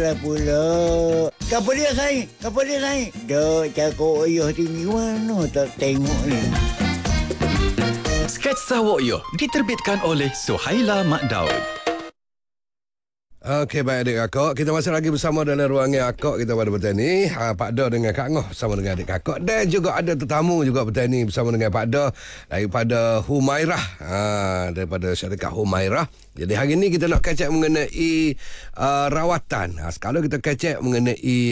lah pula. Kenapa dia saing? Dok, cakap ayah tinggi mana tak tengok ni. Sketsa Woyo diterbitkan oleh Suhaila Mak Daud. Okey, baik adik kakak. Kita masih lagi bersama dalam ruangan akak kita pada petang ni. Pak Da dengan Kak Ngoh bersama dengan adik kakak. Dan juga ada tetamu juga petang ni bersama dengan Pak Da daripada Humairah. Daripada syarikat Humairah. Jadi hari ni kita nak kecek mengenai rawatan. Sekarang kita kecek mengenai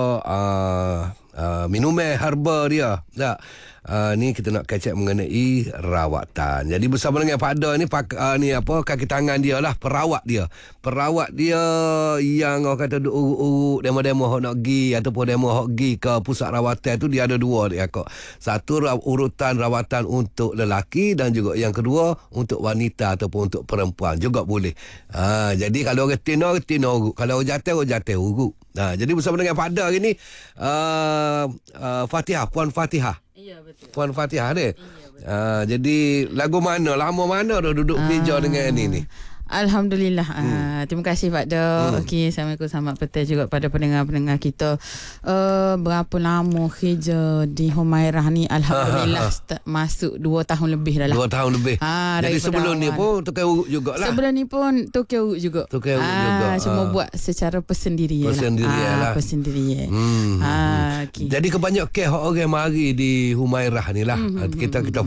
minuman herba dia. Tak. Ni kita nak kecek mengenai rawatan. Jadi bersama dengan Pak Da ni kaki tangan dia lah, perawat dia yang orang kata urut demo-demo hok nak pergi ataupun demo hok pergi ke pusat rawatan tu, dia ada dua dia kak. Satu urutan rawatan untuk lelaki dan juga yang kedua untuk wanita ataupun untuk perempuan juga boleh. Jadi kalau orang tino urut, kalau orang jatuh urut. Jadi bersama dengan Pak Da hari ni Puan Fatihah. Ya, betul. Puan Fatihah ni. Ya, betul. Jadi lagu mana, lama mana dah duduk kerja dengan ni? Alhamdulillah. Terima kasih Pak Da. Okey, Assalamualaikum, selamat petang juga pada pendengar-pendengar kita. Berapa lama kerja di Humairah ni? Alhamdulillah masuk 2 tahun lebih dah lah. 2 tahun lebih. Jadi sebelum awal ni pun tukar urut jugalah. Sebelum ni pun tukar urut juga. Cuma buat secara persendirian lah. Persendirian. Okay. Jadi kebanyakan orang mari di Humairah ni lah. Kita